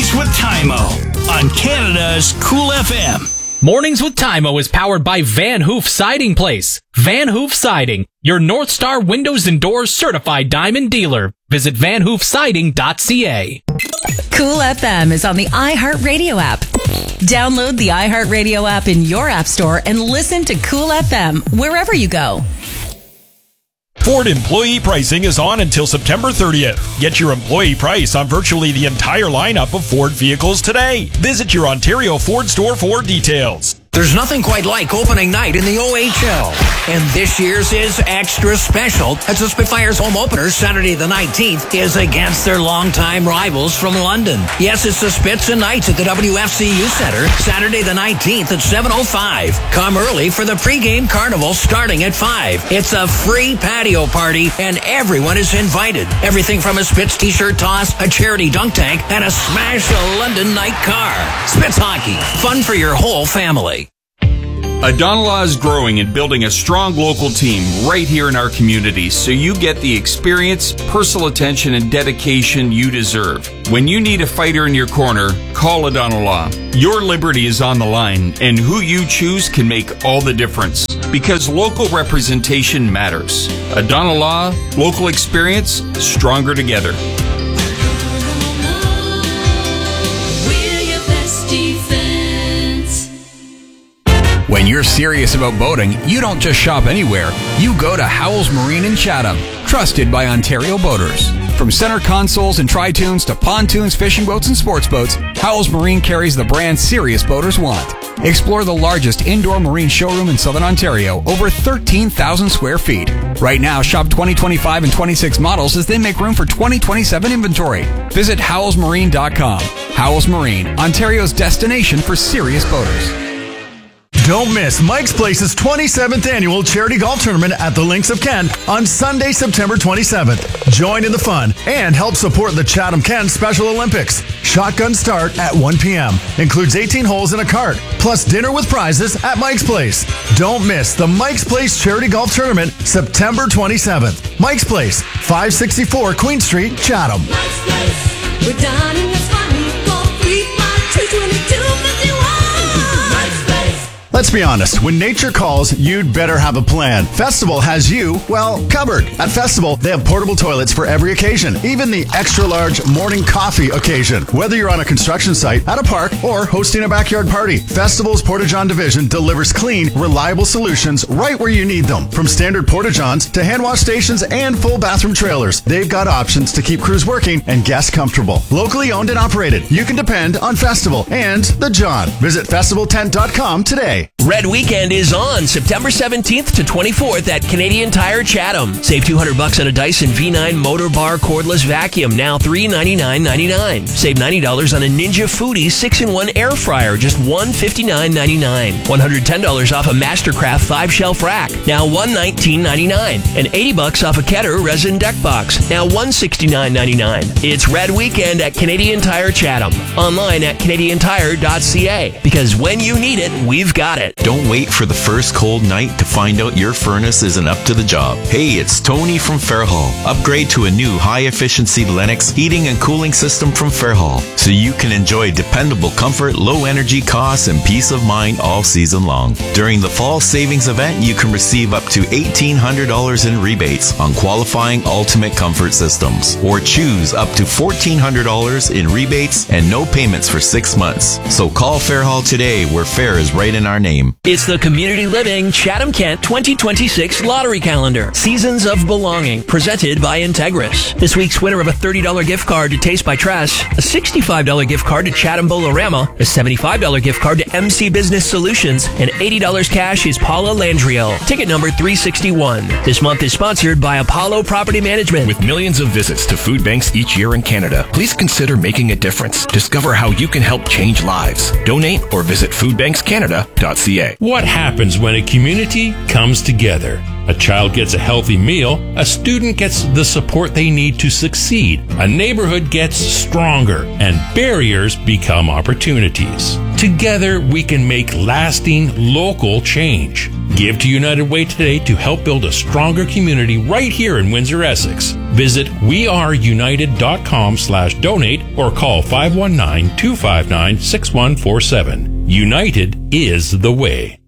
Mornings with Tymo on Canada's Cool FM. Mornings with Tymo is powered by Van Hoof Siding Place. Van Hoof Siding, your North Star Windows and Doors certified diamond dealer. Visit vanhoofsiding.ca. Cool FM is on the iHeartRadio app. Download the iHeartRadio app in your app store and listen to Cool FM wherever you go. Ford employee pricing is on until September 30th. Get your employee price on virtually the entire lineup of Ford vehicles today. Visit your Ontario Ford store for details. There's nothing quite like opening night in the OHL. And this year's is extra special as the Spitfires home opener Saturday the 19th is against their longtime rivals from London. Yes, it's the Spits and Knights at the WFCU Center Saturday the 19th at 7:05. Come early for the pregame carnival starting at 5. It's a free patio party and everyone is invited. Everything from a Spits t-shirt toss, a charity dunk tank, and a smash a London night car. Spits hockey, fun for your whole family. Adonalaw is growing and building a strong local team right here in our community so you get the experience, personal attention, and dedication you deserve. When you need a fighter in your corner, call Adonalaw. Your liberty is on the line, and who you choose can make all the difference. Because local representation matters. Adonalaw, local experience, stronger together. When you're serious about boating, you don't just shop anywhere. You go to Howells Marine in Chatham, trusted by Ontario boaters. From center consoles and tri-tunes to pontoons, fishing boats, and sports boats, Howells Marine carries the brand serious boaters want. Explore the largest indoor marine showroom in Southern Ontario, over 13,000 square feet. Right now, shop 2025 and 26 models as they make room for 2027 inventory. Visit howellsmarine.com. Howells Marine, Ontario's destination for serious boaters. Don't miss Mike's Place's 27th annual charity golf tournament at the Links of Kent on Sunday, September 27th. Join in the fun and help support the Chatham-Kent Special Olympics. Shotgun start at 1 p.m. Includes 18 holes in a cart, plus dinner with prizes at Mike's Place. Don't miss the Mike's Place Charity Golf Tournament, September 27th. Mike's Place, 564 Queen Street, Chatham. Mike's Place. We're dining as funny. Call 352-2251. Let's be honest, when nature calls, you'd better have a plan. Festival has you, well, covered. At Festival, they have portable toilets for every occasion, even the extra-large morning coffee occasion. Whether you're on a construction site, at a park, or hosting a backyard party, Festival's Porta-John division delivers clean, reliable solutions right where you need them. From standard Porta-Johns to hand-wash stations and full bathroom trailers, they've got options to keep crews working and guests comfortable. Locally owned and operated, you can depend on Festival and the John. Visit festivaltent.com today. Red Weekend is on September 17th to 24th at Canadian Tire Chatham. Save $200 on a Dyson V9 Motor Bar cordless vacuum, now $399.99. Save $90 on a Ninja Foodie 6-in-1 air fryer, just $159.99. $110 off a Mastercraft 5-shelf rack, now $119.99. And $80 off a Ketter resin deck box, now $169.99. It's Red Weekend at Canadian Tire Chatham. Online at canadiantire.ca. Because when you need it, we've got it. Don't wait for the first cold night to find out your furnace isn't up to the job. Hey, it's Tony from Fairhall. Upgrade to a new high-efficiency Lennox heating and cooling system from Fairhall so you can enjoy dependable comfort, low energy costs, and peace of mind all season long. During the fall savings event, you can receive up to $1,800 in rebates on qualifying Ultimate Comfort systems, or choose up to $1,400 in rebates and no payments for 6 months. So call Fairhall today, where fair is right in our name. It's the Community Living Chatham-Kent 2026 Lottery Calendar, Seasons of Belonging, presented by Integris. This week's winner of a $30 gift card to Taste by Tress, a $65 gift card to Chatham Bolorama, a $75 gift card to MC Business Solutions, and $80 cash is Paula Landriel. Ticket number 361. This month is sponsored by Apollo Property Management. With millions of visits to food banks each year in Canada, please consider making a difference. Discover how you can help change lives. Donate or visit foodbankscanada.ca. What happens when a community comes together? A child gets a healthy meal, a student gets the support they need to succeed, a neighborhood gets stronger, and barriers become opportunities. Together, we can make lasting local change. Give to United Way today to help build a stronger community right here in Windsor, Essex. Visit weareunited.com/donate or call 519-259-6147. United is the way.